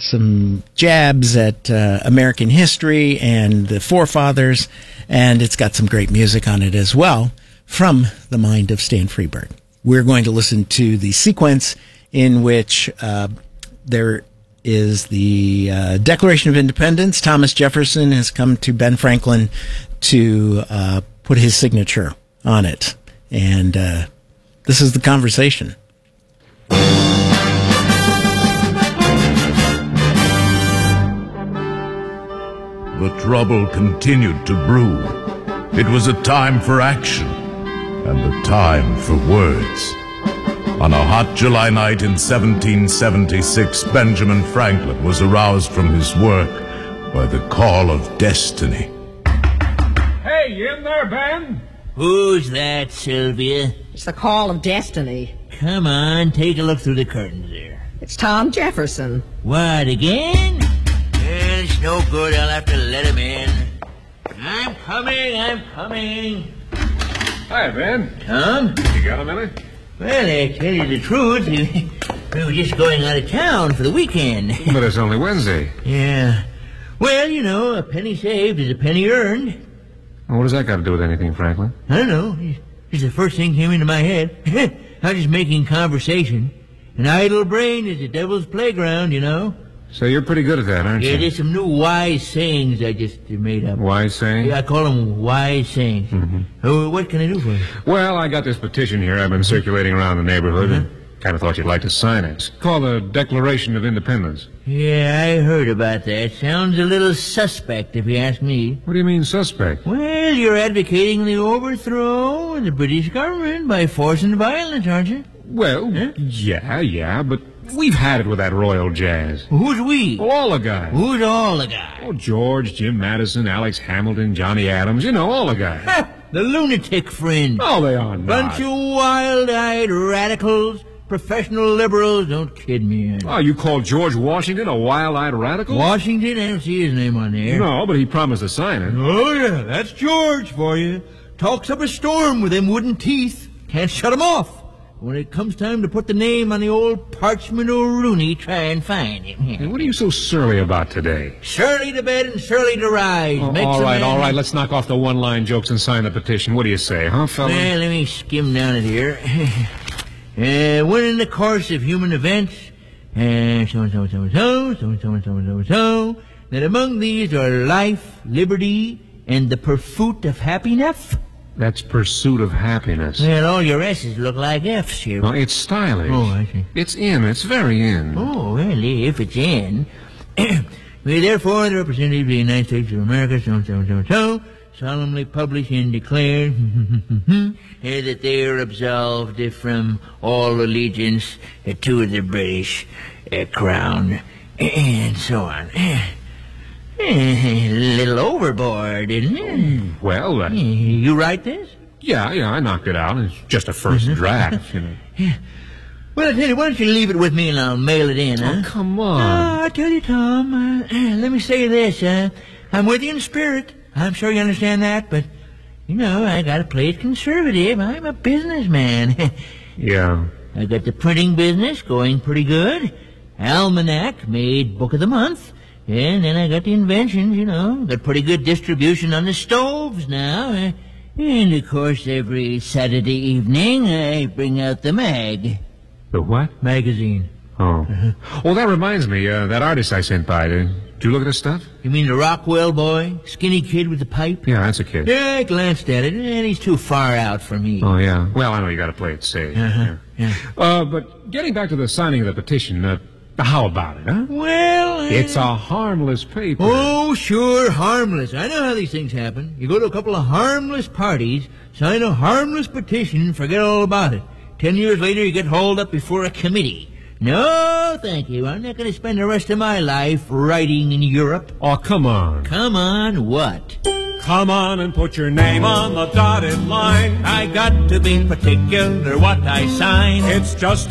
some jabs at American history and the forefathers, and it's got some great music on it as well from the mind of Stan Freberg. We're going to listen to the sequence in which there is the Declaration of Independence. Thomas Jefferson has come to Ben Franklin to put his signature on it. And this is the conversation. The trouble continued to brew. It was a time for action and a time for words. On a hot July night in 1776, Benjamin Franklin was aroused from his work by the call of destiny. Hey, you in there, Ben? Who's that, Sylvia? It's the call of destiny. Come on, take a look through the curtains there. It's Tom Jefferson. What, again? Well, it's no good. I'll have to let him in. I'm coming. Hi, Ben. Tom? You got a minute? Well, I tell you the truth, we were just going out of town for the weekend. But it's only Wednesday. Yeah. Well, you know, a penny saved is a penny earned. Well, what does that got to do with anything, Franklin? I don't know. Just the first thing came into my head. I'm just making conversation. An idle brain is the devil's playground, you know. So you're pretty good at that, aren't you? Yeah, there's some new wise sayings I just made up. Wise sayings? Yeah, I call them wise sayings. Oh, what can I do for you? Well, I got this petition here I've been circulating around the neighborhood. And kind of thought you'd like to sign it. It's called the Declaration of Independence. Yeah, I heard about that. Sounds a little suspect, if you ask me. What do you mean, suspect? Well, you're advocating the overthrow of the British government by force and violence, aren't you? Well, yeah, but we've had it with that royal jazz. Who's we? Well, all the guys. Who's all the guys? Oh, George, Jim Madison, Alex Hamilton, Johnny Adams, you know, all the guys. Ha! The lunatic fringe. Oh, they are not. Bunch of wild-eyed radicals, professional liberals. Don't kid me. Oh, you call George Washington a wild-eyed radical? Washington? I don't see his name on there. No, but he promised to sign it. Oh, yeah, that's George for you. Talks up a storm with them wooden teeth. Can't shut him off. When it comes time to put the name on the old parchment O'Rooney, try and find him. Hey, what are you so surly about today? Surly to bed and surly to rise. Oh, all right. Let's knock off the one-line jokes and sign the petition. What do you say, huh, fella? Well, let me skim down it here. When in the course of human events, so, that among these are life, liberty, and the pursuit of happiness. That's pursuit of happiness. Well, all your S's look like F's here. No, it's stylish. Oh, I see. It's in. It's very in. Oh, well, if it's in. We therefore, the representatives of the United States of America, so, solemnly publish and declare that they are absolved from all allegiance to the British crown, and so on. A little overboard, isn't it? Well, you write this? Yeah, I knocked it out. It's just a first draft, you know. Yeah. Well, I tell you, why don't you leave it with me and I'll mail it in, huh? Oh, come on. I tell you, Tom, let me say this, I'm with you in spirit. I'm sure you understand that, but, you know, I gotta play it conservative. I'm a businessman. Yeah. I got the printing business going pretty good. Almanac made Book of the Month. And then I got the inventions, you know. Got pretty good distribution on the stoves now. And, of course, every Saturday evening, I bring out the mag. The what? Magazine. Oh. Well, that reminds me, that artist I sent by. Did you look at his stuff? You mean the Rockwell boy? Skinny kid with the pipe? Yeah, that's a kid. Yeah, I glanced at it, and he's too far out for me. Oh, yeah. Well, I know you gotta play it safe. Yeah. But getting back to the signing of the petition, how about it, huh? Well, it's a harmless paper. Oh, sure, harmless. I know how these things happen. You go to a couple of harmless parties, sign a harmless petition, forget all about it. 10 years later, you get hauled up before a committee. No, thank you. I'm not going to spend the rest of my life writing in Europe. Oh, come on. Come on, what? Come on and put your name on the dotted line. I got to be particular what I sign. It's just